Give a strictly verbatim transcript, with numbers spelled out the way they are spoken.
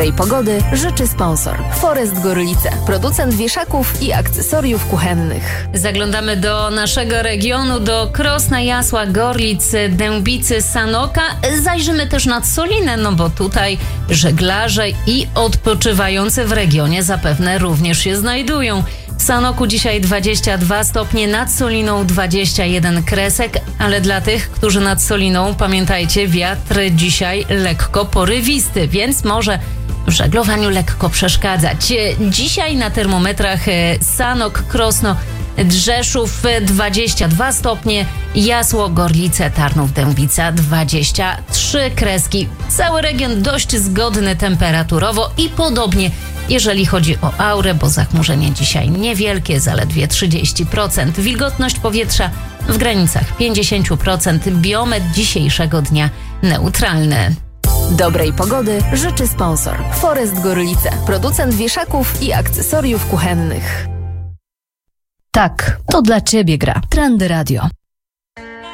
Tej pogody życzy sponsor Forest Gorlice, producent wieszaków i akcesoriów kuchennych. Zaglądamy do naszego regionu, do Krosna, Jasła, Gorlic, Dębicy, Sanoka. Zajrzymy też nad Solinę, no bo tutaj żeglarze i odpoczywający w regionie zapewne również się znajdują. W Sanoku dzisiaj dwadzieścia dwa stopnie, nad Soliną dwadzieścia jeden kresek, ale dla tych, którzy nad Soliną, pamiętajcie, wiatr dzisiaj lekko porywisty, więc może w żeglowaniu lekko przeszkadzać. Dzisiaj na termometrach Sanok, Krosno, Drzeszów dwadzieścia dwa stopnie, Jasło, Gorlice, Tarnów, Dębica dwadzieścia trzy kreski. Cały region dość zgodny temperaturowo i podobnie jeżeli chodzi o aurę, bo zachmurzenie dzisiaj niewielkie, zaledwie trzydzieści procent. Wilgotność powietrza w granicach pięćdziesiąt procent. Biometr dzisiejszego dnia neutralny. Dobrej pogody życzy sponsor Forest Gorlice, producent wieszaków i akcesoriów kuchennych. Tak, to dla Ciebie gra Trendy Radio.